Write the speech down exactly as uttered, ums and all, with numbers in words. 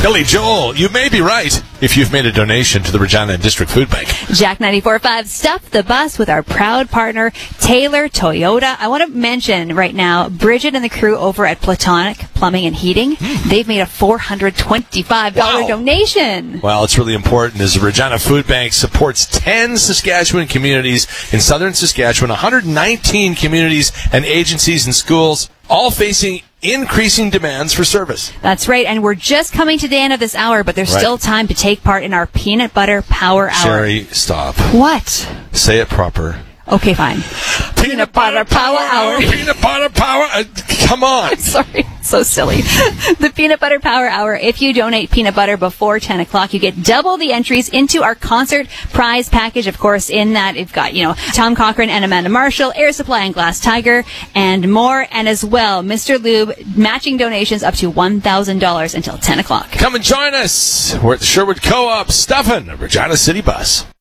Billy Joel, you may be right if you've made a donation to the Regina District Food Bank. Jack ninety-four point five, Stuff the Bus with our proud partner, Taylor Toyota. I want to mention right now, Bridget and the crew over at Platonic Plumbing and Heating, mm. they've made a four hundred twenty-five dollars wow. donation. Well, it's really important as the Regina Food Bank supports ten Saskatchewan communities in southern Saskatchewan, one hundred nineteen communities and agencies and schools, all facing increasing demands for service. That's right, and we're just coming to the end of this hour, but there's right. still time to take part in our Peanut Butter Power Hour. Sherry, stop. What? Say it proper. Okay, fine. Peanut Butter Power Hour. Peanut Butter Power. Uh, come on. I'm sorry. So silly. The Peanut Butter Power Hour. If you donate peanut butter before ten o'clock, you get double the entries into our concert prize package. Of course, in that, you've got, you know, Tom Cochran and Amanda Marshall, Air Supply and Glass Tiger, and more. And as well, Mister Lube, matching donations up to one thousand dollars until ten o'clock. Come and join us. We're at the Sherwood Co-op, stuffing a Regina City bus.